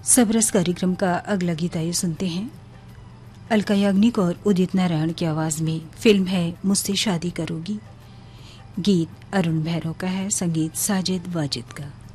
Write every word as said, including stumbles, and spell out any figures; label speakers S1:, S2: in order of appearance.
S1: सबरस कार्यक्रम का अगला गीत आइए सुनते हैं। अलका याग्निक और उदित नारायण की आवाज में। फिल्म है मुझसे शादी करोगी। गीत अरुण भैरव का है, संगीत साजिद वाजिद का।